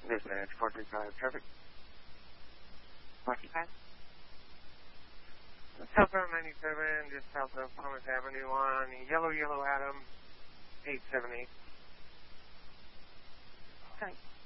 Dispatch 435 traffic. 435. Southbound 97, just south of Palmas Avenue on Yellow Adam, 878. Okay.